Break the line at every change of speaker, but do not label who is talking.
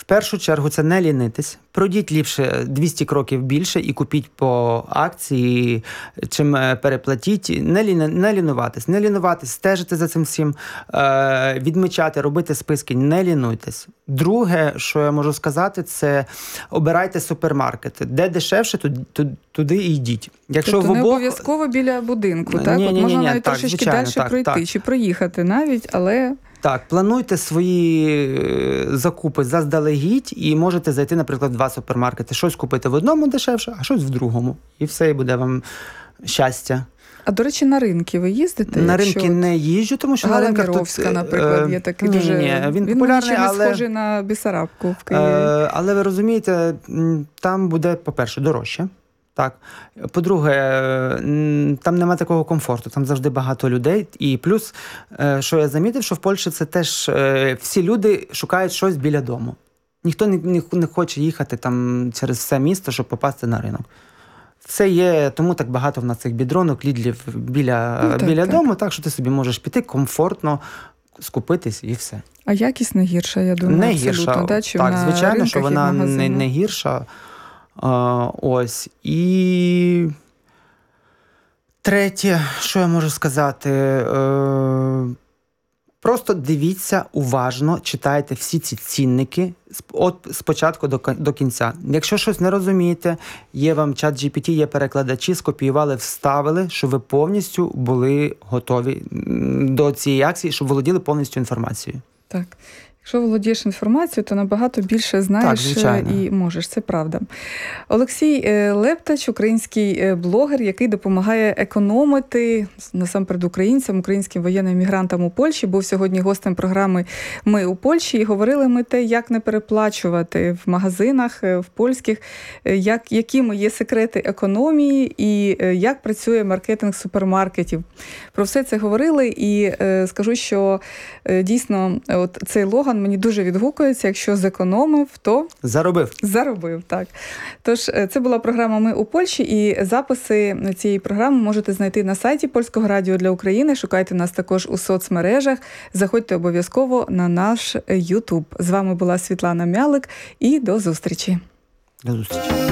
В першу чергу це не лінитись. Пройдіть ліпше 200 кроків більше і купіть по акції, чим переплатіть. Не лінуватись, стежити за цим всім, відмічати, робити списки, не лінуйтесь. Друге, що я можу сказати, це обирайте супермаркети. Де дешевше, туди і йдіть.
Якщо тобто не обов'язково біля будинку, так?
Ні,
можна навіть трошечки далі пройти, чи проїхати навіть, але...
Так, плануйте свої закупи заздалегідь і можете зайти, наприклад, в 2 супермаркети. Щось купити в одному дешевше, а щось в другому. І все, і буде вам щастя.
А, до речі, на ринки ви їздите?
На ринки не їжджу, тому що на ринках тут...
наприклад, є такий дуже...
Ні, він
популярний, але... схожий на Бісарабку в Києві.
Але ви розумієте, там буде, по-перше, дорожче. Так. По-друге, там немає такого комфорту, там завжди багато людей. І плюс, що я замітив, що в Польщі це теж всі люди шукають щось біля дому. Ніхто не хоче їхати там через все місто, щоб попасти на ринок. Це є, тому так багато в нас цих бідронок, лідлів біля дому, так що ти собі можеш піти комфортно, скупитись і все.
А якість не гірша, я думаю,
не
абсолютно.
Гірша.
Да,
так, звичайно, що вона не гірша. Ось. І третє, що я можу сказати, просто дивіться уважно, читайте всі ці цінники з початку до кінця. Якщо щось не розумієте, є вам ChatGPT, є перекладачі, скопіювали, вставили, щоб ви повністю були готові до цієї акції, щоб володіли повністю інформацією.
Так. Якщо володієш інформацією, то набагато більше знаєш і можеш. Це правда. Олексій Лептач, український блогер, який допомагає економити насамперед українським воєнним мігрантам у Польщі, був сьогодні гостем програми «Ми у Польщі». І говорили ми те, як не переплачувати в магазинах, в польських, якими є секрети економії і як працює маркетинг супермаркетів. Про все це говорили і скажу, що дійсно от цей логан мені дуже відгукується. Якщо зекономив, то... Заробив, так. Тож, це була програма «Ми у Польщі», і записи цієї програми можете знайти на сайті Польського радіо для України. Шукайте нас також у соцмережах. Заходьте обов'язково на наш YouTube. З вами була Світлана Мялик і до зустрічі.
До зустрічі.